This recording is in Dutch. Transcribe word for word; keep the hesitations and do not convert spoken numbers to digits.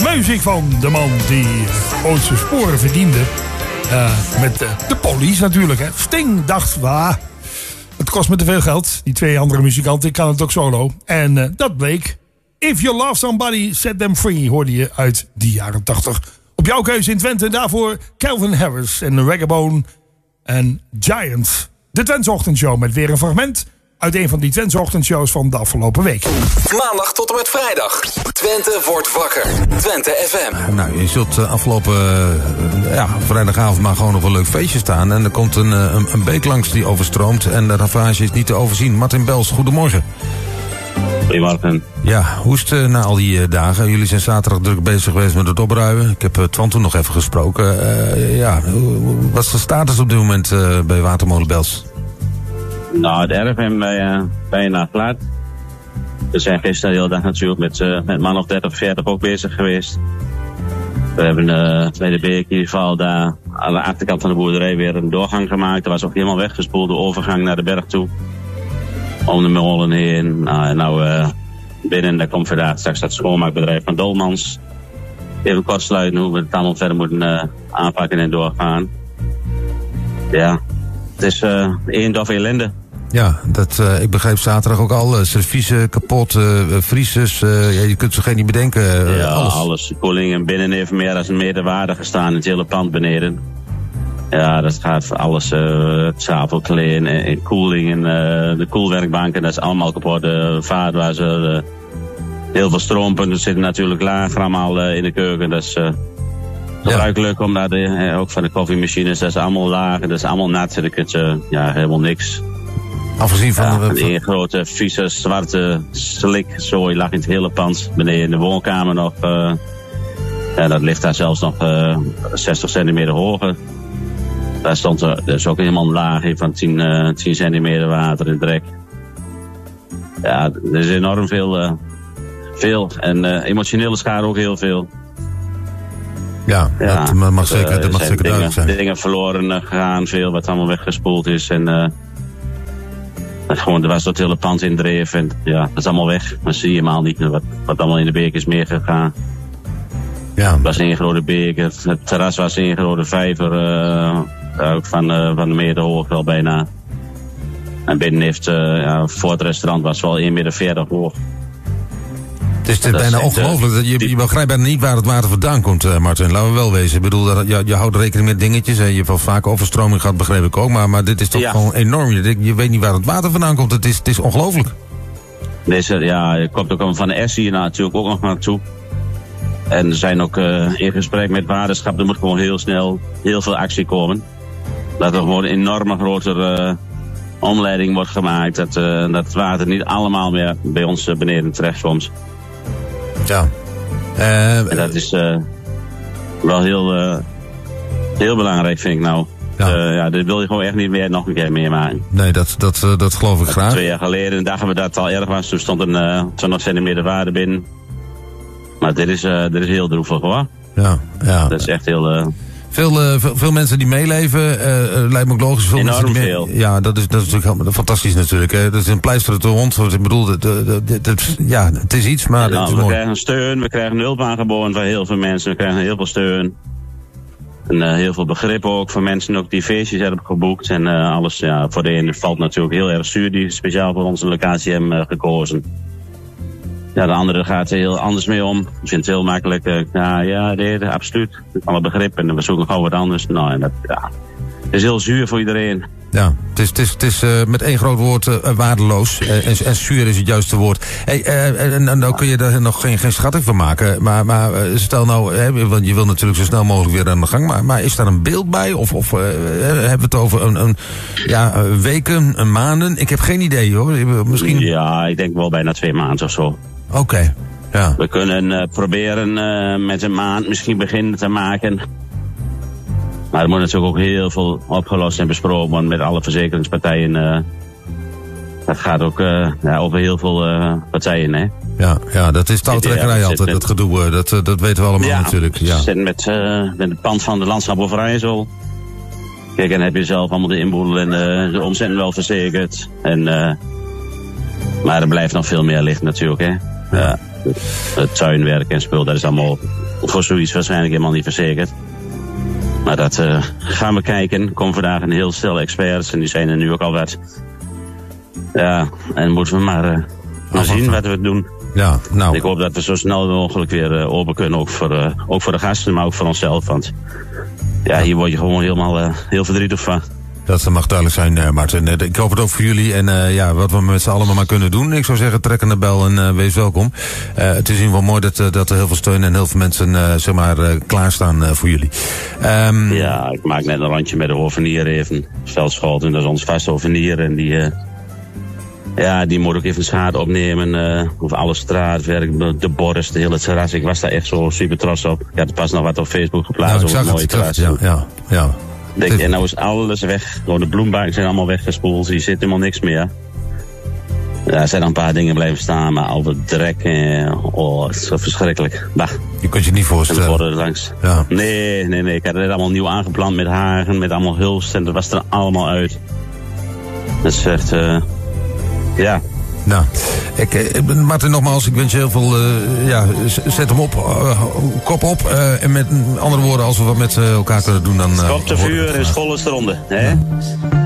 muziek van de man die ooit zijn sporen verdiende. Uh, met uh, de Police natuurlijk. Hè. Sting dacht, waar, het kost me te veel geld. Die twee andere muzikanten, ik kan het ook solo. En uh, dat bleek. If you love somebody, set them free, hoorde je uit die jaren tachtig. Op jouw keuze in Twente. Daarvoor Calvin Harris en Ragabone en Giants. De Twentse Ochtendshow met weer een fragment uit een van die Twentse ochtendshows van de afgelopen week. Maandag tot en met vrijdag. Twente wordt wakker. Twente F M. Nou, je zult uh, afgelopen uh, ja, vrijdagavond maar gewoon op een leuk feestje staan. En er komt een, een, een beek langs die overstroomt. En de ravage is niet te overzien. Martin Bels, goedemorgen. Goedemorgen. Ja, hoe is het uh, na al die uh, dagen? Jullie zijn zaterdag druk bezig geweest met het opruimen. Ik heb uh, Twan toen nog even gesproken. Uh, ja, wat is de status op dit moment uh, bij Watermolen Bels? Nou, de R F M bij, uh, bijna klaar. We zijn gisteren de hele dag natuurlijk met, uh, met man of dertig, veertig ook bezig geweest. We hebben uh, bij de beek in ieder geval daar aan de achterkant van de boerderij weer een doorgang gemaakt. Er was ook helemaal weggespoeld, de overgang naar de berg toe. Om de molen heen. Nou, en nou uh, binnen, daar komt vandaag straks dat schoonmaakbedrijf van Dolmans. Even kort sluiten hoe we het allemaal verder moeten uh, aanpakken en doorgaan. Ja, het is uh, één dof ellende. Ja, dat, uh, ik begreep zaterdag ook al. Uh, serviezen kapot, uh, vriezers, uh, ja, je kunt ze geen niet bedenken. Uh, ja, alles. alles. De koeling binnen heeft meer dan een meter water gestaan in het hele pand beneden. Ja, dat gaat voor alles. Uh, het stapelkleen en, en koeling en uh, de koelwerkbanken, dat is allemaal kapot. De uh, vaatwasser, uh, heel veel stroompunten zitten natuurlijk lager allemaal uh, in de keuken. Dat is uh, gebruikelijk, ja. Omdat uh, ook van de koffiemachines, dat is allemaal laag, dat is allemaal nat. Dan kun je ja, helemaal niks. Afgezien van... Ja, uh, een grote, vieze, zwarte slik, zooi lag in het hele pand. Beneden in de woonkamer nog. Uh, ja, dat ligt daar zelfs nog uh, zestig centimeter hoger. Daar stond er dus ook helemaal een laagje van tien, uh, tien centimeter water in drek. Ja, er is enorm veel. Uh, veel. En uh, emotionele schade ook heel veel. Ja, ja dat mag dat, zeker, uh, dat mag zeker dingen, duidelijk zijn. Dingen verloren uh, gegaan, veel wat allemaal weggespoeld is. En uh, gewoon, er was dat hele pand in dreef. En ja, dat is allemaal weg. Dan zie je helemaal niet wat, wat allemaal in de beek is meegegaan. Ja. Het was één grote beek. Het, het terras was één grote vijver. Uh, ook van, uh, van de meter hoog wel bijna. En binnen heeft, uh, ja, voor het restaurant was wel één meter veertig hoog. Het is dit bijna ongelooflijk. Uh, je, je begrijpt bijna niet waar het water vandaan komt, uh, Martin. Laten we wel wezen. Ik bedoel, dat, je, je houdt rekening met dingetjes. Hè. Je hebt wel vaak overstroming gehad, begreep ik ook. Maar, maar dit is toch ja. gewoon enorm. Je, je weet niet waar het water vandaan komt. Het is, het is ongelooflijk. Deze, ja, je komt ook van de S hier natuurlijk ook nog naartoe. En er zijn ook uh, in gesprek met waterschap. Er moet gewoon heel snel heel veel actie komen. Dat er gewoon een enorme grotere uh, omleiding wordt gemaakt. Dat, uh, dat het water niet allemaal meer bij ons uh, beneden terecht komt. Ja. Uh, en dat is uh, wel heel, uh, heel belangrijk, vind ik nou. Ja. Uh, ja, dit wil je gewoon echt niet meer nog een keer meemaken. Nee, dat, dat, uh, dat geloof ik dat graag. Twee jaar geleden dachten we dat het al erg was. Toen stond een uh, twintig centimeter water binnen. Maar dit is, uh, dit is heel droevig hoor. Ja, ja. Dat is echt heel... Uh, Veel, uh, veel, veel mensen die meeleven, uh, lijkt me ook logisch. Veel enorm mensen die veel. Mee... Ja, dat is, dat is natuurlijk fantastisch natuurlijk. Hè. Dat is een pleister op de hond. Ik bedoel, dat, dat, dat, dat, ja, het is iets, maar... Nou, het is we mooi. krijgen steun, we krijgen hulp aangeboden van heel veel mensen. We krijgen heel veel steun. En uh, heel veel begrip ook van mensen ook die feestjes hebben geboekt. En uh, alles, ja, voor de ene valt natuurlijk heel erg zuur die speciaal voor onze locatie hebben uh, gekozen. Ja, de andere gaat er heel anders mee om. Ik vind het heel makkelijk. Uh, ja, ja, nee, absoluut. Alle begrip en we zoeken gewoon wat anders. Nou, en dat, ja, het is heel zuur voor iedereen. Ja, het is, het is, het is uh, met één groot woord uh, waardeloos. Uh, en, en zuur is het juiste woord. Hey, uh, en, en nou kun je daar nog geen, geen schatting van maken. Maar, maar uh, stel nou, hè, want je wil natuurlijk zo snel mogelijk weer aan de gang. Maar, maar is daar een beeld bij? Of, of uh, hebben we het over een, een ja, weken, een maanden? Ik heb geen idee hoor. Misschien... Ja, ik denk wel bijna twee maanden of zo. Oké, okay. Ja. We kunnen uh, proberen uh, met een maand misschien beginnen te maken. Maar er moet natuurlijk ook heel veel opgelost en besproken worden met alle verzekeringspartijen. Uh, dat gaat ook uh, ja, over heel veel uh, partijen, hè. Ja, ja, dat is touwtrekkerij ja, altijd, met, dat gedoe. Uh, dat, dat weten we allemaal ja, natuurlijk. Ja, we zitten met, uh, met het pand van de Landschap Overijssel. Kijk, en dan heb je zelf allemaal de inboedel en uh, de omzetting wel verzekerd. En, uh, maar er blijft nog veel meer liggen natuurlijk, hè. Ja. het tuinwerk en spul, dat is allemaal voor zoiets waarschijnlijk helemaal niet verzekerd. Maar dat uh, gaan we kijken. Er komen vandaag een heel stel experts en die zijn er nu ook al wat. Ja, en moeten we maar, uh, maar zien wat we doen. Ja, nou. Ik hoop dat we zo snel mogelijk weer uh, open kunnen, ook voor, uh, ook voor de gasten, maar ook voor onszelf. Want ja, hier word je gewoon helemaal uh, heel verdrietig van. Dat mag duidelijk zijn, uh, Martin. Ik hoop het ook voor jullie. En uh, ja, wat we met z'n allen maar kunnen doen. Ik zou zeggen, trek aan de bel en uh, wees welkom. Uh, het is in ieder geval mooi dat, uh, dat er heel veel steun en heel veel mensen uh, zeg maar, uh, klaarstaan uh, voor jullie. Um, ja, ik maak net een randje met de hovenier even. Veldscholten, dat is ons vaste hovenier. En die, uh, ja, die moet ook even zaad opnemen. Uh, over alle straatwerk, de borst, de hele terras. Ik was daar echt zo super trots op. Ik had het pas nog wat op Facebook geplaatst. Nou, ik zag mooie het, terras. ja, ja, ja. Denk, en nou is alles weg. Gewoon de bloembaken zijn allemaal weggespoeld. Hier zit helemaal niks meer. Ja, er zijn nog een paar dingen blijven staan, maar al dat drek. Eh, oh, het is zo verschrikkelijk. Bah. Je kunt je niet voorstellen. En er langs. Ja. Nee, nee, nee. Ik had het allemaal nieuw aangeplant met hagen, met allemaal hulst. En dat was er allemaal uit. Dat is echt, uh, ja. Nou, ik, ik, Martin, nogmaals, ik wens je heel veel, uh, ja, zet hem op, uh, kop op. Uh, en met andere woorden, als we wat met uh, elkaar kunnen doen, dan... Uh, Kop te vuur en school is de ronde, hè? Ja.